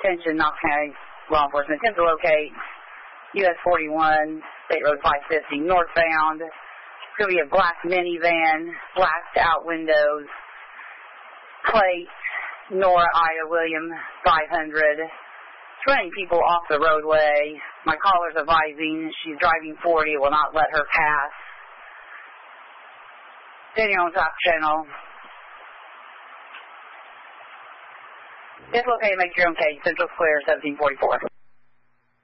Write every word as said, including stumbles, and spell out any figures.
Attention, Knox County law enforcement. Attempt to locate U S forty-one, State Road five fifty, northbound. It's going to be a black minivan, blacked out windows, plate, Nora Ida William five hundred. It's running people off the roadway. My caller's advising she's driving forty, will not let her pass. Continue on top channel. Dislocated, make your own case. Central Square, seventeen forty-four.